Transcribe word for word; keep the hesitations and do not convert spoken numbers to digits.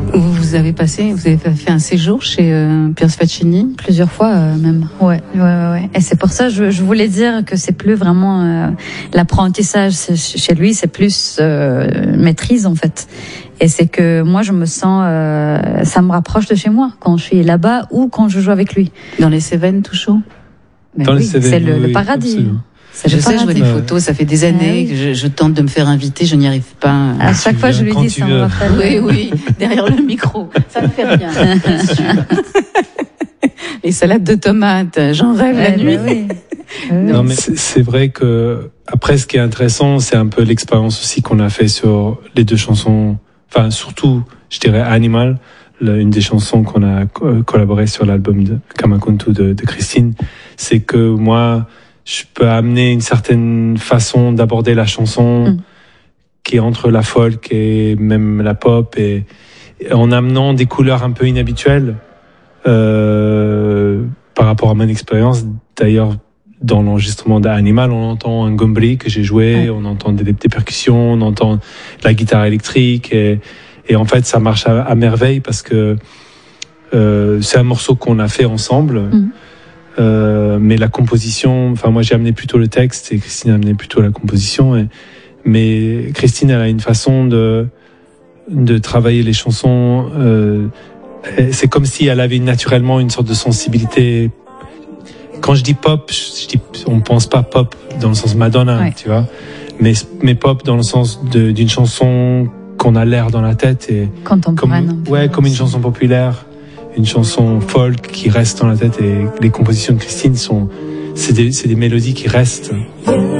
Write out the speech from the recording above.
Vous avez passé, vous avez fait un séjour chez euh, Piers Faccini plusieurs fois euh, même. Ouais, ouais, ouais. Et c'est pour ça je, je voulais dire que c'est plus vraiment euh, l'apprentissage chez lui, c'est plus euh, maîtrise en fait. Et c'est que moi je me sens, euh, ça me rapproche de chez moi quand je suis là-bas ou quand je joue avec lui. Dans les Cévennes tout chaud. Mais Dans oui, les Cévennes, c'est le, oui, le paradis. absolument. C'est je sais, je vois des photos, ça fait des années oui. que je, je tente de me faire inviter, je n'y arrive pas. À chaque fois, je lui dis, ça me rappelle. Oui, oui, derrière le micro. Ça ne fait rien, bien sûr. Les salades de tomates, j'en rêve ouais, la nuit. Oui. Non, mais c'est, c'est vrai que, après, ce qui est intéressant, c'est un peu l'expérience aussi qu'on a fait sur les deux chansons, enfin, surtout, je dirais Animal, une des chansons qu'on a collaboré sur l'album de Kamakuntu de, de Christine. C'est que moi, je peux amener une certaine façon d'aborder la chanson mm. qui est entre la folk et même la pop, et, et en amenant des couleurs un peu inhabituelles euh, par rapport à mon expérience. D'ailleurs, dans l'enregistrement d'Animal, on entend un gombri que j'ai joué, ouais. on entend des, des percussions, on entend la guitare électrique, et, et en fait, ça marche à, à merveille parce que euh, c'est un morceau qu'on a fait ensemble. Mm. Euh, mais la composition, enfin moi j'ai amené plutôt le texte et Christine a amené plutôt la composition. Et, mais Christine, elle a une façon de de travailler les chansons. Euh, c'est comme si elle avait naturellement une sorte de sensibilité. Quand je dis pop, je dis, on pense pas pop dans le sens Madonna, ouais. tu vois, mais mais pop dans le sens de, d'une chanson qu'on a l'air dans la tête et contemporaine. Comme, ouais, comme une chanson populaire. Une chanson folk qui reste dans la tête, et les compositions de Christine sont, c'est des, c'est des mélodies qui restent.